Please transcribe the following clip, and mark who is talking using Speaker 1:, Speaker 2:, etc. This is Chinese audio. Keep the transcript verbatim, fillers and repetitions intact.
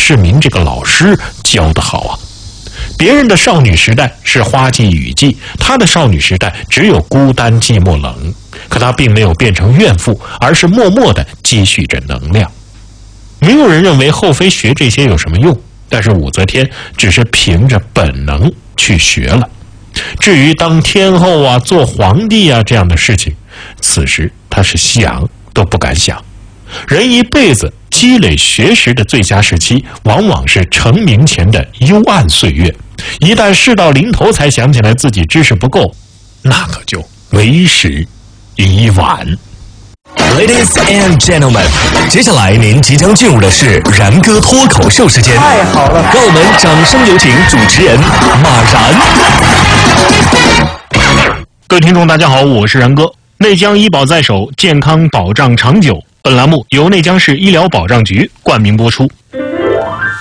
Speaker 1: 世民这个老师教得好啊。别人的少女时代是花季雨季，她的少女时代只有孤单寂寞冷。可她并没有变成怨妇，而是默默地积蓄着能量。没有人认为后妃学这些有什么用，但是武则天只是凭着本能去学了。至于当天后啊、做皇帝啊这样的事情，此时她是想都不敢想。人一辈子积累学识的最佳时期，往往是成名前的幽暗岁月。一旦事到临头才想起来自己知识不够，那可就为时已晚。
Speaker 2: Ladies and gentlemen， 接下来您即将进入的是然哥脱口秀时间。
Speaker 3: 太好了，
Speaker 2: 让我们掌声有请主持人马然。
Speaker 1: 各位听众大家好，我是然哥。内江医保在手，健康保障长久。本栏目由内江市医疗保障局冠名播出。